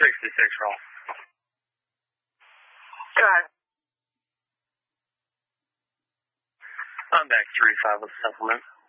roll. Go ahead. I'm back 3-5 with supplement.